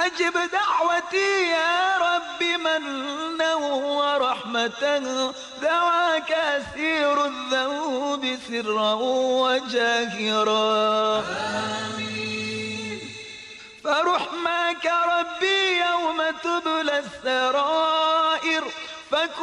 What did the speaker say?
أجب دعوتي يا رب منا ورحمة، دعاك أسير الذنوب سرا وجاهرا. فرحماك ربي يوم تبلى السرائر،